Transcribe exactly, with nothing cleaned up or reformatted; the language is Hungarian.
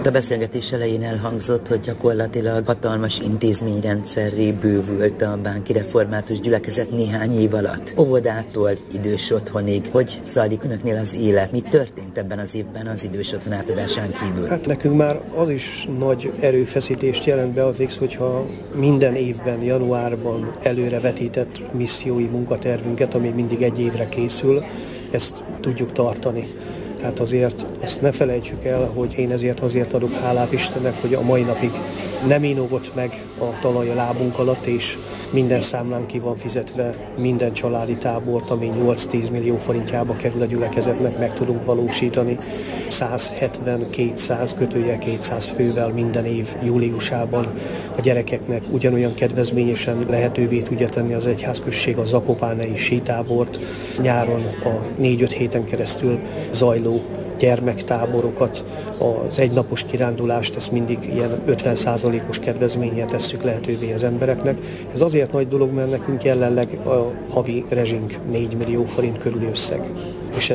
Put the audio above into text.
A beszélgetés elején elhangzott, hogy gyakorlatilag hatalmas intézményrendszerré bővült a bánki református gyülekezet néhány év alatt. Óvodától idős otthonig. Hogy zajlik önöknél az élet? Mi történt ebben az évben az idős otthon átadásán kívül? Hát nekünk már az is nagy erőfeszítést jelent be az végsz, hogyha minden évben, januárban előrevetített missziói munkatervünket, ami mindig egy évre készül, ezt tudjuk tartani. Tehát azért azt ne felejtsük el, hogy én ezért azért adok hálát Istennek, hogy a mai napig nem inogott meg a talaj a lábunk alatt, és minden számlán ki van fizetve, minden családi tábort, ami nyolc-tíz millió forintjába kerül a gyülekezetnek, meg tudunk valósítani. száz hetven kétszáz kötője kétszáz fővel minden év júliusában a gyerekeknek ugyanolyan kedvezményesen lehetővé tudja tenni az egyházközség a zakopánei sítábort. Nyáron a négy-öt héten keresztül zajló gyermektáborokat, az egynapos kirándulást, ezt mindig ilyen ötven százalékos kedvezménnyel tesszük lehetővé az embereknek. Ez azért nagy dolog, mert nekünk jelenleg a havi rezsink négy millió forint körüli összeg. És